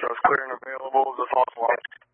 is clear and available. Is this false alarm?